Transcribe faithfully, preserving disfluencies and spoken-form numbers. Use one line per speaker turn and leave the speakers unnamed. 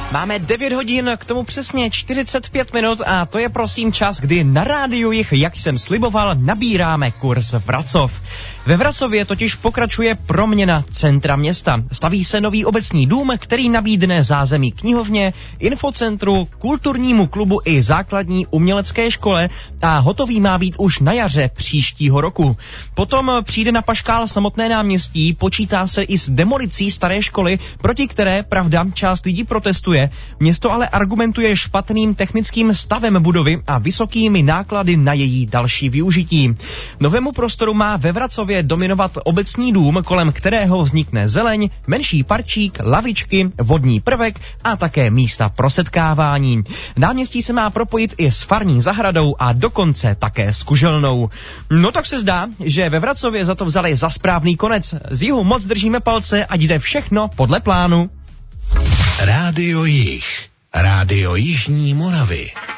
Máme devět hodin, k tomu přesně čtyřicet pět minut a to je prosím čas, kdy na rádiu Jich, jak jsem sliboval, nabíráme kurz Vracov. Ve Vracově totiž pokračuje proměna centra města. Staví se nový obecní dům, který nabídne zázemí knihovně, infocentru, kulturnímu klubu i základní umělecké škole a hotový má být už na jaře příštího roku. Potom přijde na paškál samotné náměstí, počítá se i s demolicí staré školy, proti které, pravda, část lidí protestuje. Město ale argumentuje špatným technickým stavem budovy a vysokými náklady na její další využití. Novému prostoru má ve Vracově dominovat obecní dům, kolem kterého vznikne zeleň, menší parčík, lavičky, vodní prvek a také místa pro setkávání. Náměstí se má propojit i s farní zahradou a dokonce také s kuželnou. No tak se zdá, že ve Vracově za to vzali za správný konec. Z jihu moc držíme palce, ať jde všechno podle plánu.
Rádio Jih, Rádio Jižní Moravy.